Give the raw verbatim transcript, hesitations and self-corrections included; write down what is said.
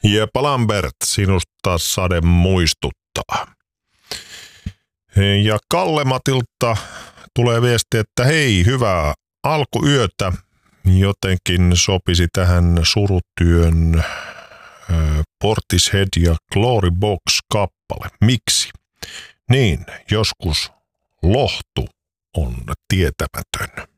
Jeppa Lambert, sinusta sade muistuttaa. Ja Kalle Matilta tulee viesti, että hei, hyvää alkuyötä. Jotenkin sopisi tähän surutyön äh, Portishead ja Glory Box kappale. Miksi? Niin, joskus lohtu on tietämätön.